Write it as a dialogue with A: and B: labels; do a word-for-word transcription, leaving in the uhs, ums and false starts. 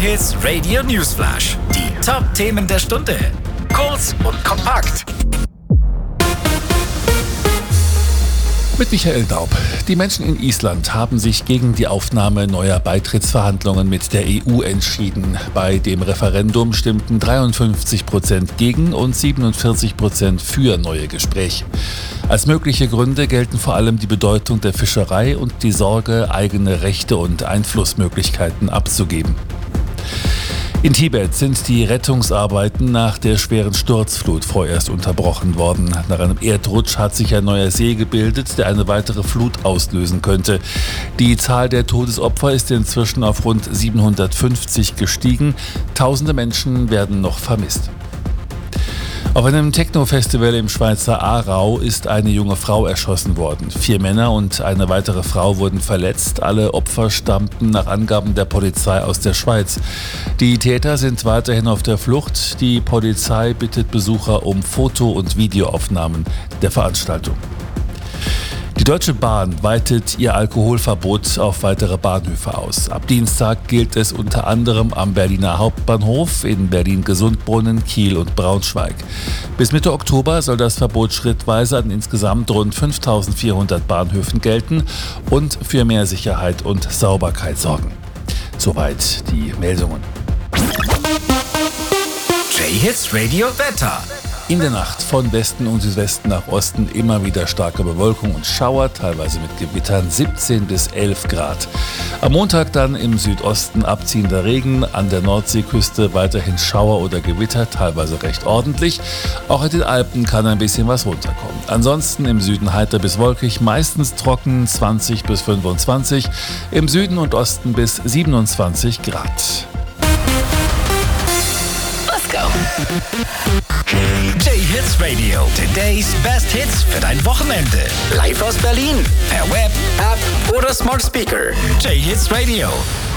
A: J-Hits Radio Newsflash. Die Top-Themen der Stunde. Kurz und kompakt.
B: Mit Michael Daub. Die Menschen in Island haben sich gegen die Aufnahme neuer Beitrittsverhandlungen mit der E U entschieden. Bei dem Referendum stimmten dreiundfünfzig Prozent gegen und siebenundvierzig Prozent für neue Gespräche. Als mögliche Gründe gelten vor allem die Bedeutung der Fischerei und die Sorge, eigene Rechte und Einflussmöglichkeiten abzugeben. In Tibet sind die Rettungsarbeiten nach der schweren Sturzflut vorerst unterbrochen worden. Nach einem Erdrutsch hat sich ein neuer See gebildet, der eine weitere Flut auslösen könnte. Die Zahl der Todesopfer ist inzwischen auf rund siebenhundertfünfzig gestiegen. Tausende Menschen werden noch vermisst. Auf einem Techno-Festival im Schweizer Aarau ist eine junge Frau erschossen worden. Vier Männer und eine weitere Frau wurden verletzt. Alle Opfer stammten nach Angaben der Polizei aus der Schweiz. Die Täter sind weiterhin auf der Flucht. Die Polizei bittet Besucher um Foto- und Videoaufnahmen der Veranstaltung. Die Deutsche Bahn weitet ihr Alkoholverbot auf weitere Bahnhöfe aus. Ab Dienstag gilt es unter anderem am Berliner Hauptbahnhof, in Berlin-Gesundbrunnen, Kiel und Braunschweig. Bis Mitte Oktober soll das Verbot schrittweise an insgesamt rund fünftausendvierhundert Bahnhöfen gelten und für mehr Sicherheit und Sauberkeit sorgen. Soweit die Meldungen.
A: J-Hits Radio Wetter.
B: In der Nacht von Westen und Südwesten nach Osten immer wieder starke Bewölkung und Schauer, teilweise mit Gewittern, siebzehn bis elf Grad. Am Montag dann im Südosten abziehender Regen, an der Nordseeküste weiterhin Schauer oder Gewitter, teilweise recht ordentlich. Auch in den Alpen kann ein bisschen was runterkommen. Ansonsten im Süden heiter bis wolkig, meistens trocken, zwanzig bis fünfundzwanzig, im Süden und Osten bis siebenundzwanzig Grad.
A: Let's go! J-Hits Radio, today's best hits für dein Wochenende. Live aus Berlin, per Web, App oder Smart Speaker. J-Hits Radio.